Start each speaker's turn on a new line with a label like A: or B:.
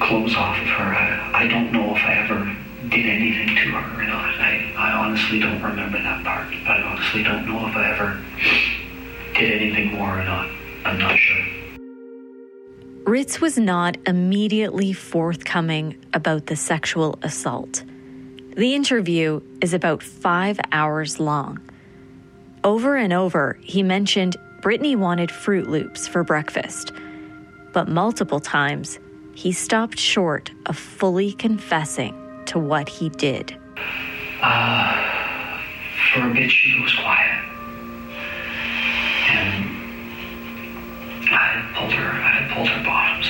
A: clothes off of her. I don't know if I ever did anything to her or not. I honestly don't remember that part. I honestly don't know if I ever did anything more or not. I'm not sure.
B: Ritz was not immediately forthcoming about the sexual assault. The interview is about 5 hours long. Over and over, he mentioned Brittany wanted Fruit Loops for breakfast, but multiple times, he stopped short of fully confessing to what he did.
A: For a bit, she was quiet. And I had pulled her bottom.